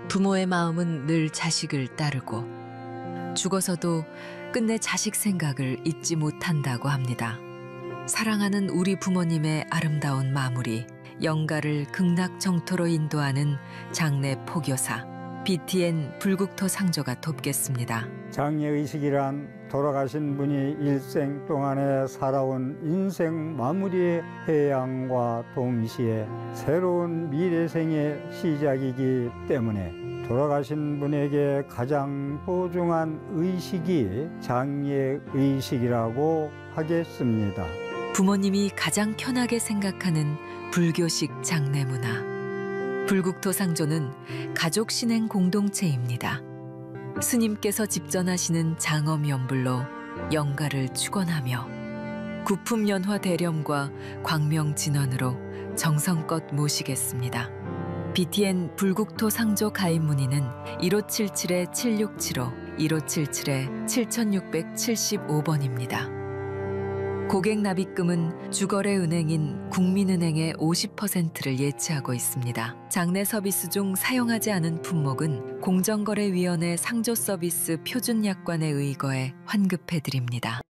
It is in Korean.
부모의 마음은 늘 자식을 따르고 죽어서도 끝내 자식 생각을 잊지 못한다고 합니다. 사랑하는 우리 부모님의 아름다운 마무리, 영가를 극락정토로 인도하는 장례 포교사 BTN 불국토 상조가 돕겠습니다. 장례의식이란 돌아가신 분이 일생 동안에 살아온 인생 마무리의 해양과 동시에 새로운 미래생의 시작이기 때문에 돌아가신 분에게 가장 소중한 의식이 장례의식이라고 하겠습니다. 부모님이 가장 편하게 생각하는 불교식 장례 문화. 불국토 상조는 가족 신행 공동체입니다. 스님께서 집전하시는 장엄연불로 영가를 축원하며 구품연화 대렴과 광명진원으로 정성껏 모시겠습니다. BTN 불국토 상조 가입 문의는 1577-7675, 1577-7675번입니다. 고객 납입금은 주거래 은행인 국민은행의 50%를 예치하고 있습니다. 장례 서비스 중 사용하지 않은 품목은 공정거래위원회 상조 서비스 표준약관에 의거해 환급해드립니다.